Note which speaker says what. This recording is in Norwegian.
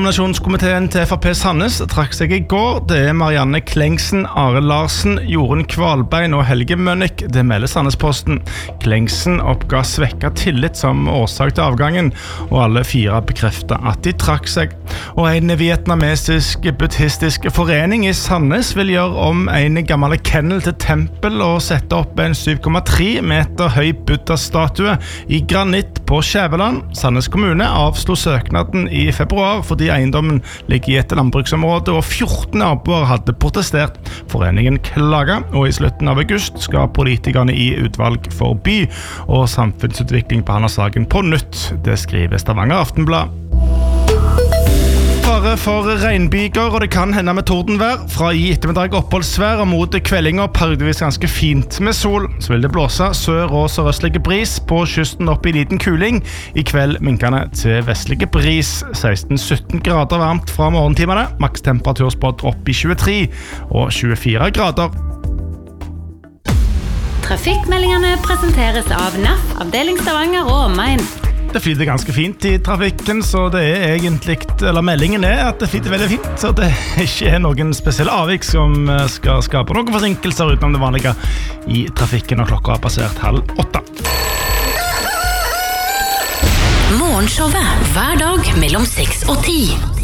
Speaker 1: Nominasjonskomiteen til FrP Sandnes trakk seg I går. Det Marianne Klengsen, Are Larsen, Jorunn Kvalbein og Helge Mønnik. Det melder Sandnesposten. Klengsen oppga svekket tillit som årsak til avgangen, og alle fire bekreftet at de trakk seg. Og en vietnamesisk buddhistisk forening I Sandnes vil gjøre om en gammel kennel til tempel og sette opp en 7,3 meter høy Buddha-statue I granitt på Skjæveland. Sandnes kommune avslo søknaden I februar fordi eiendommen ligger I et landbruksområde og 14 naboer hadde protestert. Foreningen klager, og I slutten av august skal politikerne I utvalg for by og samfunnsutvikling behandle saken på nytt. Det skriver Stavanger Aftenblad. Fare for regnbyger, og det kan hende med tordenvær. Fra I ettermiddag oppholdsvær og mot kvelding og periodevis ganske fint med sol. Så vil det blåse sør- og sørøstlige bris på kysten opp I liten kuling. I kveld minkende til vestlige bris. 16-17 grader varmt fra morgentimene. Makstemperatur spådd opp I 23 og 24 grader.
Speaker 2: Trafikkmeldingene presenteres av NAF, avdeling Stavanger og omegn.
Speaker 1: Det flyter ganske fint I trafikken, så det egentlig, eller meldingen at det flyter veldig fint, så det ikke noen spesielle avvik som skal skape noen forsinkelser utenom det vanlige I trafikken når klokka har passert 7:30.
Speaker 2: Morgenshowet hver dag mellom 6 og 10.